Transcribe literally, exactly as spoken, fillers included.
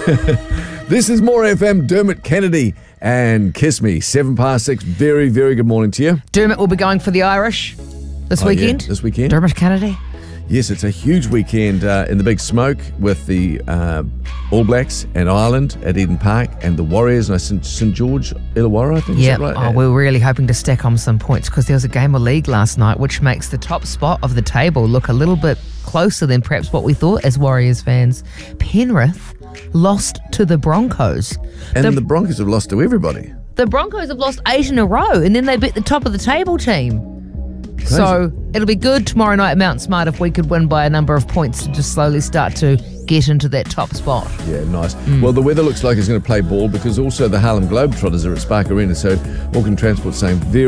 This is More F M, Dermot Kennedy and Kiss Me, seven past six. Very, very good morning to you. Dermot will be going for the Irish this Oh, weekend. yeah, this weekend. Dermot Kennedy. Yes, it's a huge weekend uh, in the Big Smoke with the uh, All Blacks and Ireland at Eden Park and the Warriors and St St George Illawarra, I think. Yeah, Is that right? oh, we're really hoping to stack on some points because there was a game of league last night which makes the top spot of the table look a little bit closer than perhaps what we thought as Warriors fans. Penrith lost to the Broncos. and the, the Broncos have lost to everybody. the Broncos have lost eight in a row and then they beat the top of the table team. So it'll be good tomorrow night at Mount Smart if we could win by a number of points to just slowly start to get into that top spot. Yeah, nice. Well, the weather looks like it's going to play ball because also the Harlem Globetrotters are at Spark Arena, so Auckland Transport saying very